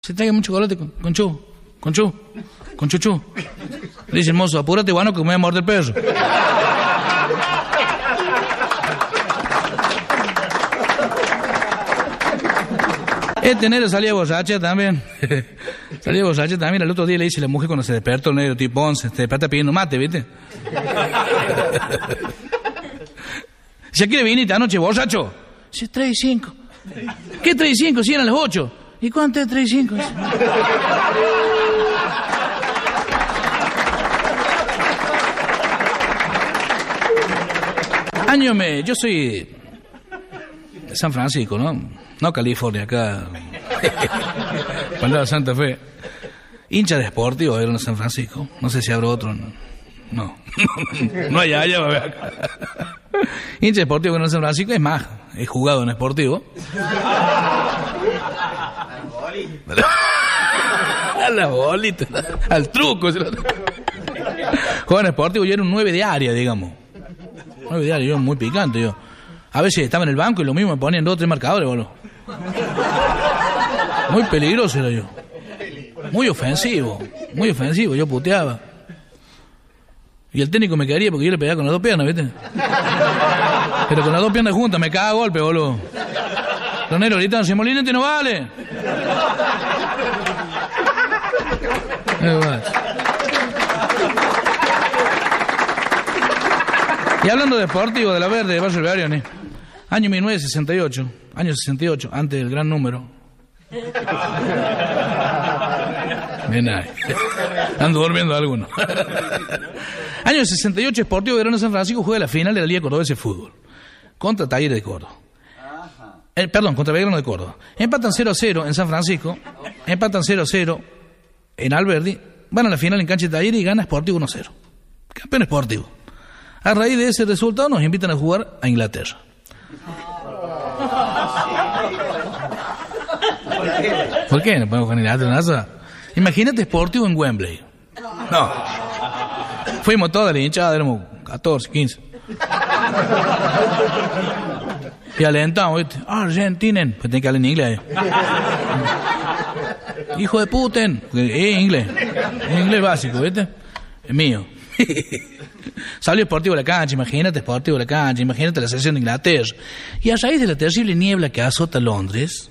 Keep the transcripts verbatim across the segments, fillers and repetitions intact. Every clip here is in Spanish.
Se traiga mucho chocolate con, con chu, con chu, con chuchu. Le dice el mozo, apúrate, bueno, que me voy a morder el perro. Este negro salía borracha también. Salía borracha también. El otro día le dice la mujer cuando se despertó, el negro tipo once, se despierta pidiendo mate, ¿viste? ¿Se quiere venir esta noche, borracho? Sí, tres y cinco. ¿Qué tres y cinco? Si eran las ocho. ¿Y cuánto es tres y cinco? Año me... Yo soy de San Francisco, ¿no? No California, acá. Palabra Santa Fe. Hincha de Sportivo, era en San Francisco. No sé si habrá otro. No. No hay allá, va a ver acá. Hincha de Sportivo en San Francisco. Es más, he jugado en Sportivo. A la bolita. Al truco. Jugaba en Sportivo, yo era un nueve de área, digamos. nueve de área, yo muy picante, yo. A veces estaba en el banco y lo mismo me ponían dos o tres marcadores, boludo. Muy peligroso era yo. Muy ofensivo. Muy ofensivo, yo puteaba. Y el técnico me quería porque yo le pegaba con las dos piernas, ¿viste? Pero con las dos piernas juntas me caga a golpe, boludo. Los negros gritan, si Molinete no vale. Y hablando de Sportivo, de la Verde, de Barrio Rivadavia, año mil novecientos sesenta y ocho, año sesenta y ocho, antes del gran número. Bien ahí. Ando durmiendo alguno. Año sesenta y ocho, Sportivo Verona San Francisco juega la final de la Liga Cordobesa de Fútbol contra Talleres de Córdoba. Eh, perdón, contra Belgrano de Córdoba. Empatan cero a cero en San Francisco, empatan cero a cero en Alberdi, van a la final en cancha de Talleres y gana Sportivo uno a cero. Campeón Sportivo. A raíz de ese resultado nos invitan a jugar a Inglaterra. ¿Por qué no podemos jugar en Inglaterra? Imagínate Sportivo en Wembley. No. Fuimos toda la hinchada, éramos catorce, quince. Y alentamos, ¿viste? Argentinen. Pues tenés que hablar en inglés. Hijo de Putin. Es inglés. Es inglés básico, ¿viste? Es mío. Salió Sportivo a la cancha, imagínate Sportivo a la cancha, imagínate la selección de Inglaterra. Y a raíz de la terrible niebla que azota Londres.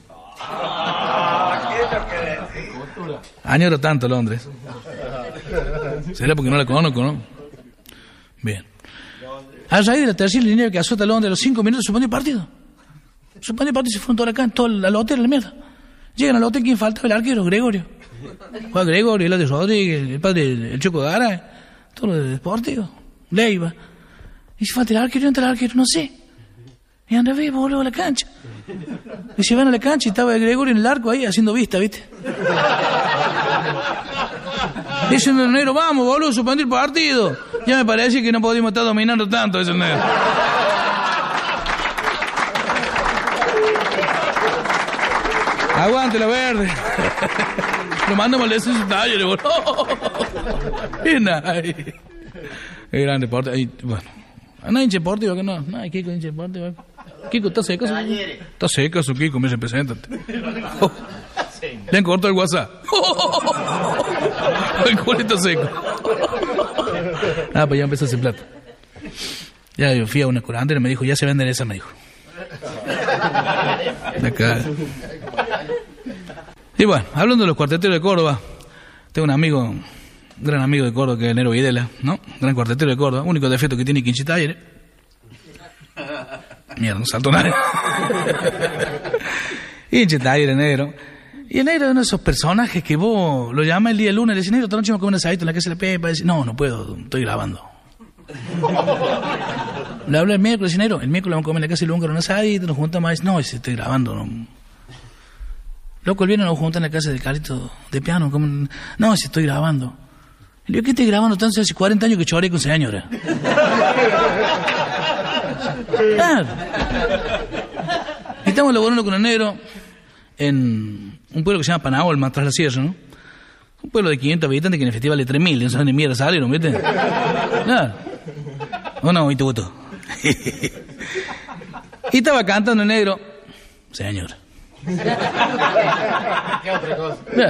Añoro tanto Londres. ¿Será porque no la conozco, no? Bien. A raíz de la terrible niebla que azota Londres, a los cinco minutos suspendió el partido. Suspendió el partido y se fueron todos acá, todo al hotel, la mierda. Llegan al hotel, ¿quién faltaba? El arquero, Gregorio. Juan Gregorio, el de Rodríguez, el padre, el Choco Gara. Todo lo de Deportivo, Leiva. Y si falta el arquero, entra el arquero, no sé. Y anda vivo, boludo, a la cancha. Y se van a la cancha y estaba el Gregorio en el arco ahí haciendo vista, ¿viste? Diciendo el negro, vamos, boludo, suspendió el partido. Ya me parece que no podíamos estar dominando tanto, dice el negro. Aguante la Verde. Lo mandamos al descenso Talleres, boludo. Bien ahí. Es grande deporte. Ahí, bueno. ¿No hay hincha deportivo que no? No hay Kiko hincha deportivo. Kiko, ¿está seco? Está seco su Kiko, me dice, preséntate. Oh. Le han cortado el WhatsApp. El culito seco. Ah, pues ya empezó a hacer plata. Ya yo fui a una curandera y me dijo, ya se venden esas, me dijo. Acá. Y bueno, hablando de los cuarteteros de Córdoba, tengo un amigo, un gran amigo de Córdoba que es Nero Videla, ¿no? Gran cuartetero de Córdoba, único defecto que tiene Quinchi Talleres. Mierda, no saltó nada. Quinchi Talleres, negro. Y el negro es uno de esos personajes que vos lo llamas el día lunes y le dices, negro, esta noche vamos a comer un asadito en la casa de la Pepa. Y dice, no, no puedo, estoy grabando. Le hablo el miércoles, negro, el miércoles vamos a comer en la casa de Lunga un asadito, nos juntamos y dice, no, dice, estoy grabando, no. Loco, el viernes nos juntan en la casa de Carito de piano. Como... No, si estoy grabando. Le digo, ¿qué estoy grabando tanto? Hace cuarenta años que choré con señora. Claro. Y estamos laborando con el negro en un pueblo que se llama Panaolma, tras la sierra, ¿no? Un pueblo de quinientos habitantes que en el festival de tres mil, no saben ni mierda salieron, ¿viste? Claro. ¿O no, Itubuto? Y estaba cantando el negro. Señora. ¿Qué otra cosa?